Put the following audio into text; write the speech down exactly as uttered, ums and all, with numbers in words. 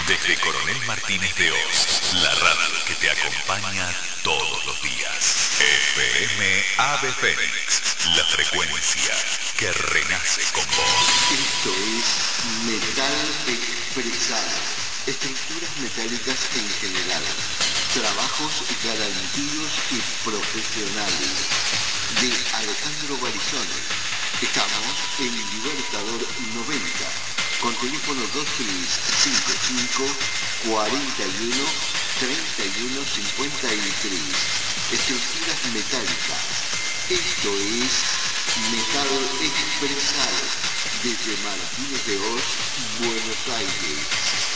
Desde Coronel Martínez de Oz, la radio que te acompaña todos los días. F M Ave Fénix, la frecuencia que renace con vos. Esto es Metal Expresado. Estructuras metálicas en general. Trabajos garantidos y profesionales. De Alejandro Barizone. Estamos en Libertador noventa. Con teléfono dos tres cinco cinco, cuatro uno, tres uno cinco tres. Estructuras metálicas. Esto es Metal Expresado. Desde Martínez de Oz, Buenos Aires.